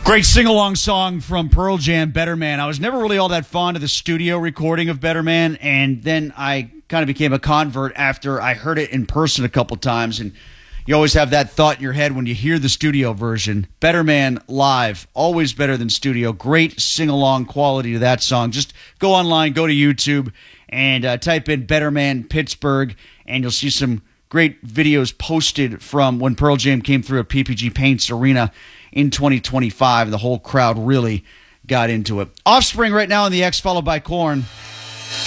Great sing-along song from Pearl Jam, Better Man. I was never really all that fond of the studio recording of Better Man, and then I kind of became a convert after I heard it in person a couple times, and you always have that thought in your head when you hear the studio version. Better Man live, always better than studio. Great sing-along quality to that song. Just go online, go to YouTube, and type in Better Man Pittsburgh, and you'll see some great videos posted from when Pearl Jam came through at PPG Paints Arena in 2025. The whole crowd really got into it. Offspring right now in the X, followed by Korn.